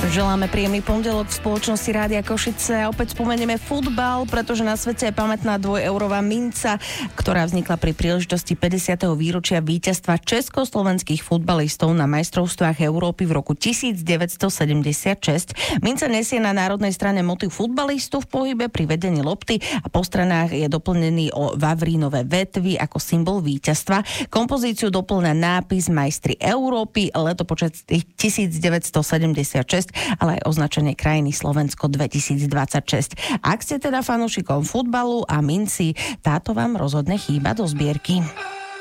Želáme príjemný pondelok v spoločnosti Rádia Košice a opäť spomenieme futbal, pretože na svete je pamätná 2-eurová minca, ktorá vznikla pri príležitosti 50. výročia víťazstva československých futbalistov na majstrovstvách Európy v roku 1976. Minca nesie na národnej strane motív futbalistu v pohybe pri vedení lopty a po stranách je doplnený o vavrínové vetvy ako symbol víťazstva. Kompozíciu doplňa nápis Majstri Európy, letopočet 1976, ale aj označenie krajiny Slovensko 2026. Ak ste teda fanúšikom futbalu a minci, táto vám rozhodne chýba do zbierky.